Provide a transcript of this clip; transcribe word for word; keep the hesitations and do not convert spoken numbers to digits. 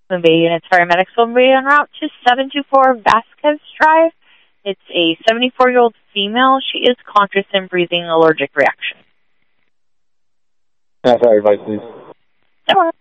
Green Bay units paramedics will be en route to seven two four Vasquez Drive. It's a seventy-four-year-old female. She is conscious and breathing allergic reaction. That's our advice, please. That works.